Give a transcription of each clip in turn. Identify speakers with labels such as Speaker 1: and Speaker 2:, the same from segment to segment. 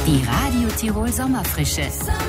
Speaker 1: Die Radio Tirol Sommerfrische.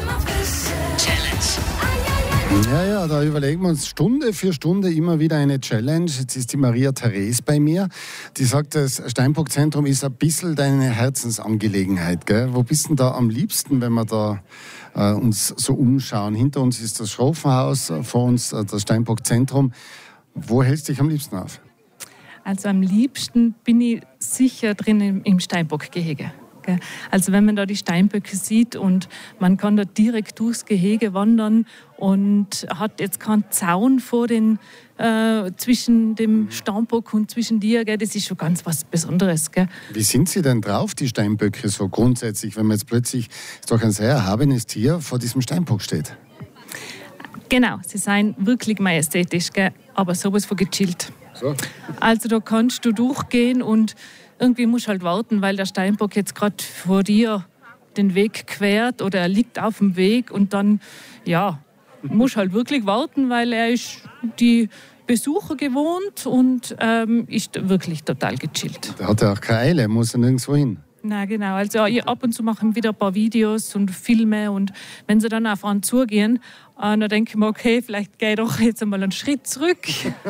Speaker 1: Challenge.
Speaker 2: Ja, da überlegen wir uns Stunde für Stunde immer wieder eine Challenge. Jetzt ist die Maria Therese bei mir. Die sagt, das Steinbock-Zentrum ist ein bisschen deine Herzensangelegenheit. Gell? Wo bist du denn da am liebsten, wenn wir da uns so umschauen? Hinter uns ist das Schrofenhaus, vor uns das Steinbock-Zentrum. Wo hältst du dich am liebsten auf?
Speaker 3: Also am liebsten bin ich sicher drin im Steinbock-Gehege. Also wenn man da die Steinböcke sieht und man kann da direkt durchs Gehege wandern und hat jetzt keinen Zaun vor zwischen dem Steinbock und zwischen dir, gell? Das ist schon ganz was Besonderes. Gell?
Speaker 2: Wie sind sie denn drauf, die Steinböcke, so grundsätzlich, wenn man jetzt plötzlich doch ein sehr erhabenes Tier vor diesem Steinbock steht?
Speaker 3: Genau, sie sind wirklich majestätisch, gell? Aber sowas von gechillt.
Speaker 2: So.
Speaker 3: Also da kannst du durchgehen und irgendwie musst du halt warten, weil der Steinbock jetzt gerade vor dir den Weg quert oder er liegt auf dem Weg und dann, ja, musst halt wirklich warten, weil er ist die Besucher gewohnt und ist wirklich total gechillt.
Speaker 2: Der hat ja auch keine Eile, muss er nirgendwo hin.
Speaker 3: Na genau, also ab und zu machen wir wieder ein paar Videos und Filme und wenn sie dann auf einen zugehen, dann denke ich mir, okay, vielleicht gehe ich doch jetzt einmal einen Schritt zurück.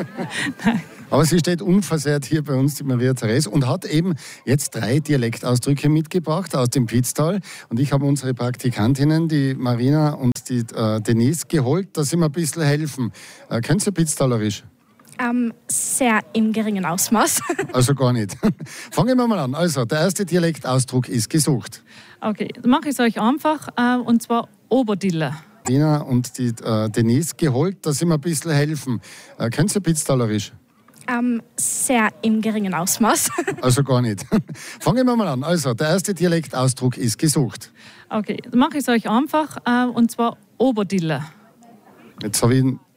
Speaker 2: Aber sie steht unversehrt hier bei uns, die Maria Therese, und hat eben jetzt 3 Dialektausdrücke mitgebracht aus dem Pitztal. Und ich habe unsere Praktikantinnen, die Marina und die Denise, geholt, dass sie mir ein bisschen helfen. Können Sie Pitztalerisch?
Speaker 4: Sehr im geringen Ausmaß.
Speaker 2: Also gar nicht. Fangen wir mal an. Also, der erste Dialektausdruck ist gesucht.
Speaker 3: Okay, dann mache ich es euch einfach, und zwar Oberdille.
Speaker 2: Marina und die Denise geholt, dass sie mir ein bisschen helfen. Können Sie Pitztalerisch?
Speaker 4: Sehr im geringen Ausmaß.
Speaker 2: Also gar nicht. Fangen wir mal an. Also, der erste Dialektausdruck ist gesucht.
Speaker 3: Okay, dann mache ich es euch einfach, und zwar Oberdille.
Speaker 2: Jetzt habe ich